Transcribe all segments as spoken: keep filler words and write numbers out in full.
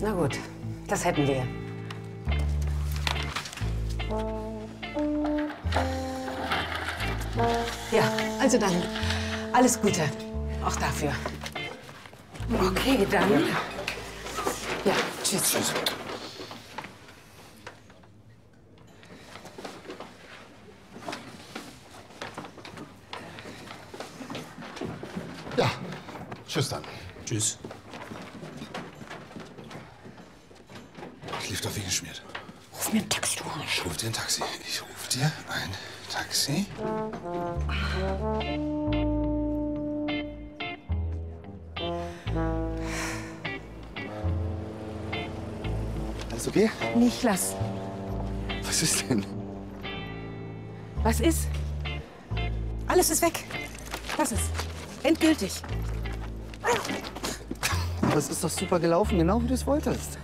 Na gut, das hätten wir. Ja, also dann, alles Gute. Auch dafür. Okay, dann. Ja, tschüss. Tschüss. Ja, tschüss dann. Tschüss. Ich lief doch wie geschmiert. Ruf mir ein Taxi, du Arsch. Ich ruf dir ein Taxi. Ich ruf dir ein Taxi. Alles okay? Nicht lass. Was ist denn? Was ist? Alles ist weg. Lass es. Endgültig. Aber es ist doch super gelaufen, genau wie du es wolltest.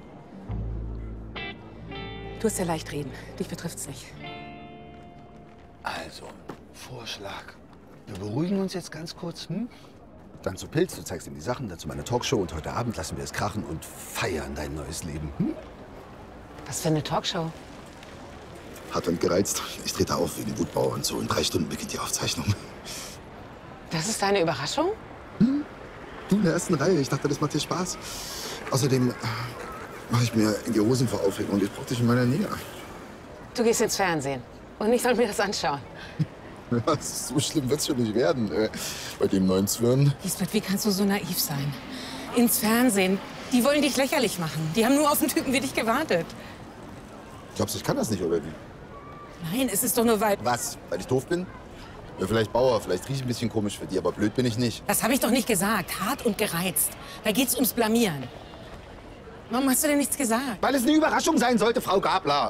Du hast ja leicht reden. Dich betrifft's nicht. Also, Vorschlag. Wir beruhigen uns jetzt ganz kurz, hm? Dann zu Pilz, du zeigst ihm die Sachen, dazu meine Talkshow und heute Abend lassen wir es krachen und feiern dein neues Leben, hm? Was für eine Talkshow? Hart und gereizt. Ich trete auf wegen Wutbauer und so. In drei Stunden beginnt die Aufzeichnung. Das ist deine Überraschung? Hm? Du in der ersten Reihe. Ich dachte, das macht dir Spaß. Außerdem äh, mache ich mir in die Hosen vor Aufregung und ich brauche dich in meiner Nähe. Du gehst ins Fernsehen. Und ich soll mir das anschauen. Ja, so schlimm wird's schon nicht werden. Äh, bei dem neuen Zwirn. Lisbeth, wie kannst du so naiv sein? Ins Fernsehen. Die wollen dich lächerlich machen. Die haben nur auf einen Typen wie dich gewartet. Glaubst du, ich kann das nicht, oder wie? Nein, es ist doch nur weil... Was? Weil ich doof bin? Ja, vielleicht Bauer, vielleicht rieche ich ein bisschen komisch für die, aber blöd bin ich nicht. Das habe ich doch nicht gesagt. Hart und gereizt. Da geht's ums Blamieren. Warum hast du denn nichts gesagt? Weil es eine Überraschung sein sollte, Frau Gabler.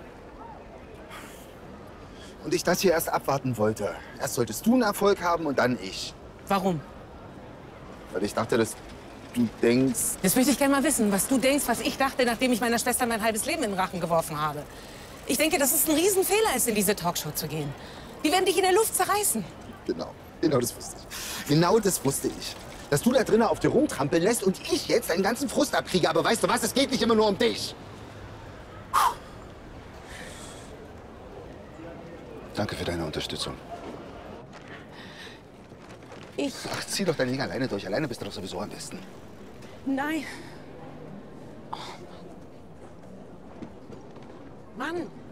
Und ich das hier erst abwarten wollte. Erst solltest du einen Erfolg haben und dann ich. Warum? Weil ich dachte, dass du denkst... Das möchte ich gerne mal wissen, was du denkst, was ich dachte, nachdem ich meiner Schwester mein halbes Leben in den Rachen geworfen habe. Ich denke, dass es ein Riesenfehler ist, in diese Talkshow zu gehen. Die werden dich in der Luft zerreißen. Genau, genau das wusste ich. Genau das wusste ich. Dass du da drinnen auf dir rumtrampeln lässt und ich jetzt deinen ganzen Frust abkriege. Aber weißt du was, es geht nicht immer nur um dich. Danke für deine Unterstützung. Ich... Ach, zieh doch dein Ding alleine durch. Alleine bist du doch sowieso am besten. Nein. Oh. Mann.